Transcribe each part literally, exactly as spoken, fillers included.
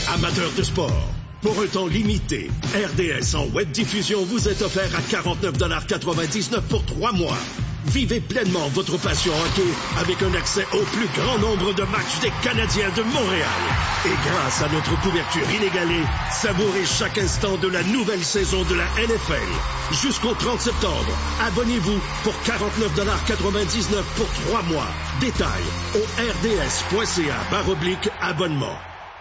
Amateurs de sport, pour un temps limité, R D S en web diffusion vous est offert à quarante-neuf dollars quatre-vingt-dix-neuf pour trois mois. Vivez pleinement votre passion hockey avec un accès au plus grand nombre de matchs des Canadiens de Montréal. Et grâce à notre couverture inégalée, savourez chaque instant de la nouvelle saison de la N F L. Jusqu'au trente septembre, abonnez-vous pour quarante-neuf dollars quatre-vingt-dix-neuf pour trois mois. Détails au rds.ca barre oblique abonnement.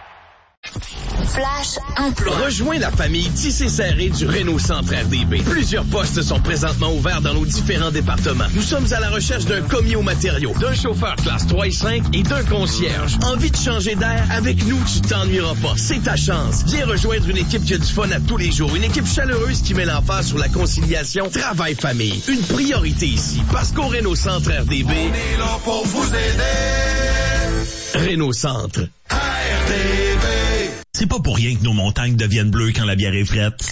Flash emploi. Rejoins la famille Tissé Serré du Renault Centre R D B. Plusieurs postes sont présentement ouverts dans nos différents départements. Nous sommes à la recherche d'un commis aux matériaux, d'un chauffeur classe trois et cinq et d'un concierge. Envie de changer d'air? Avec nous, tu t'ennuieras pas. C'est ta chance. Viens rejoindre une équipe qui a du fun à tous les jours. Une équipe chaleureuse qui met l'emphase sur la conciliation travail-famille. Une priorité ici. Parce qu'au Renault Centre R D B, on est là pour vous aider. Renault Centre. R D B. C'est pas pour rien que nos montagnes deviennent bleues quand la bière est frette.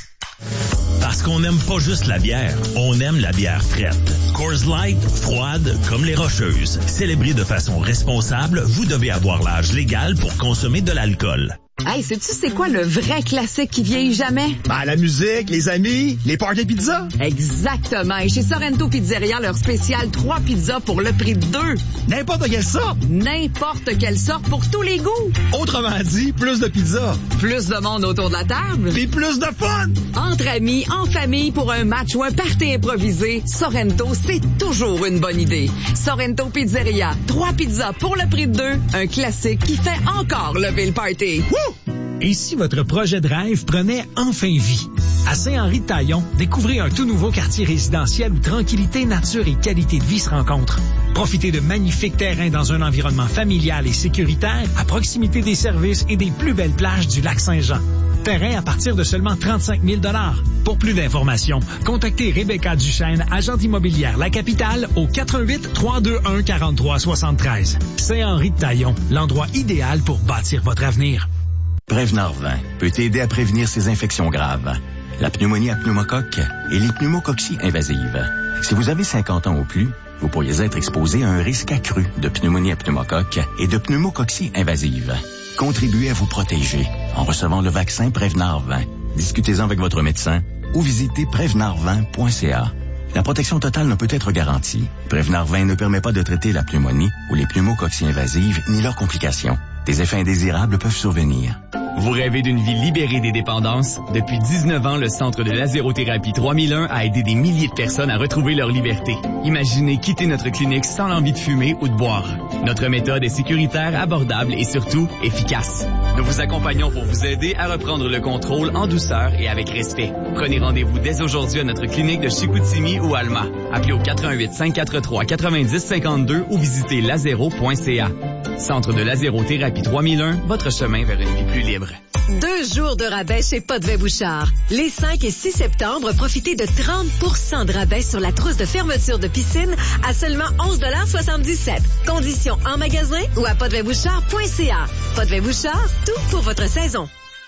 Parce qu'on n'aime pas juste la bière, on aime la bière frette. Coors Light, froide comme les Rocheuses. Célébrée de façon responsable, vous devez avoir l'âge légal pour consommer de l'alcool. Hey, sais-tu c'est quoi le vrai classique qui vieillit jamais? Ben, la musique, les amis, les parties pizza. Exactement. Et chez Sorrento Pizzeria, leur spécial trois pizzas pour le prix de deux. N'importe quelle sorte. N'importe quelle sorte pour tous les goûts. Autrement dit, plus de pizza. Plus de monde autour de la table. Puis plus de fun. Entre amis, en famille, pour un match ou un party improvisé, Sorrento, c'est toujours une bonne idée. Sorrento Pizzeria, trois pizzas pour le prix de deux. Un classique qui fait encore lever le party. Woo! Et si votre projet de rêve prenait enfin vie? À Saint-Henri-de-Taillon, découvrez un tout nouveau quartier résidentiel où tranquillité, nature et qualité de vie se rencontrent. Profitez de magnifiques terrains dans un environnement familial et sécuritaire à proximité des services et des plus belles plages du lac Saint-Jean. Terrain à partir de seulement trente-cinq mille dollars. Pour plus d'informations, contactez Rebecca Duchesne, agente immobilière La Capitale, au quatre un huit, trois deux un, quatre trois sept trois. Saint-Henri-de-Taillon, l'endroit idéal pour bâtir votre avenir. Prévenard vingt peut aider à prévenir ces infections graves. La pneumonie à pneumocoque et les pneumococcies invasives. Si vous avez cinquante ans ou plus, vous pourriez être exposé à un risque accru de pneumonie à pneumocoque et de pneumococcie invasive. Contribuez à vous protéger en recevant le vaccin Prévenard vingt. Discutez-en avec votre médecin ou visitez prévenard vingt point c a. La protection totale ne peut être garantie. Prévenard vingt ne permet pas de traiter la pneumonie ou les pneumococcies invasives ni leurs complications. Des effets indésirables peuvent survenir. Vous rêvez d'une vie libérée des dépendances? Depuis dix-neuf ans, le Centre de Lasérothérapie trois mille un a aidé des milliers de personnes à retrouver leur liberté. Imaginez quitter notre clinique sans l'envie de fumer ou de boire. Notre méthode est sécuritaire, abordable et surtout efficace. Nous vous accompagnons pour vous aider à reprendre le contrôle en douceur et avec respect. Prenez rendez-vous dès aujourd'hui à notre clinique de Chicoutimi ou Alma. Appelez au quatre un huit, cinq quatre trois, neuf zéro cinq deux ou visitez lasero point c a. Centre de Lasérothérapie trois mille un, votre chemin vers une vie plus libre. Deux jours de rabais chez Potvet-Bouchard. Les cinq et six septembre, profitez de trente pour cent de rabais sur la trousse de fermeture de piscine à seulement onze dollars soixante-dix-sept. Conditions en magasin ou à potvet bouchard point c a. Potvet-Bouchard, tout pour votre saison.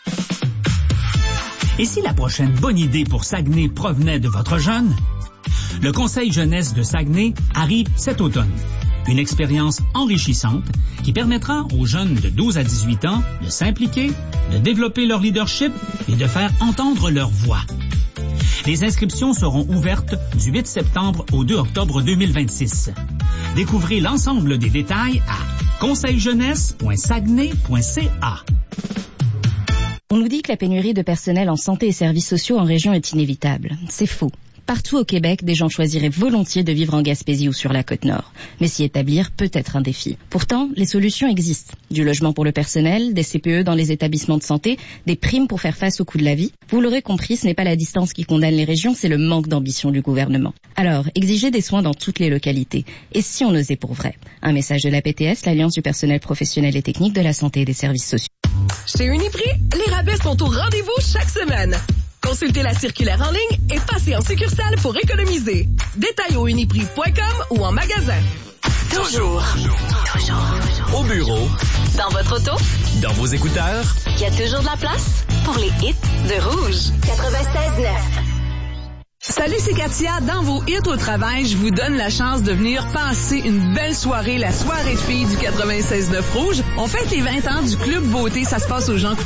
Et si la prochaine bonne idée pour Saguenay provenait de votre jeune? Le Conseil jeunesse de Saguenay arrive cet automne. Une expérience enrichissante qui permettra aux jeunes de douze à dix-huit ans de s'impliquer, de développer leur leadership et de faire entendre leur voix. Les inscriptions seront ouvertes du huit septembre au deux octobre deux mille vingt-six. Découvrez l'ensemble des détails à conseil jeunesse point saguenay point c a. On nous dit que la pénurie de personnel en santé et services sociaux en région est inévitable. C'est faux. Partout au Québec, des gens choisiraient volontiers de vivre en Gaspésie ou sur la Côte-Nord. Mais s'y établir peut être un défi. Pourtant, les solutions existent. Du logement pour le personnel, des C P E dans les établissements de santé, des primes pour faire face au coût de la vie. Vous l'aurez compris, ce n'est pas la distance qui condamne les régions, c'est le manque d'ambition du gouvernement. Alors, exigez des soins dans toutes les localités. Et si on osait pour vrai? Un message de l'A P T S, l'Alliance du personnel professionnel et technique de la santé et des services sociaux. Chez Uniprix, les rabais sont au rendez-vous chaque semaine. Consultez la circulaire en ligne et passez en succursale pour économiser. Détails au uniprix point com ou en magasin. Toujours. Toujours. Au bureau. Dans votre auto. Dans vos écouteurs. Il y a toujours de la place pour les hits de Rouge. quatre-vingt-seize neuf. Salut, c'est Katia. Dans vos hits au travail, je vous donne la chance de venir passer une belle soirée, la soirée de filles du quatre-vingt-seize neuf Rouge. On fête les vingt ans du Club Beauté. Ça se passe aux gens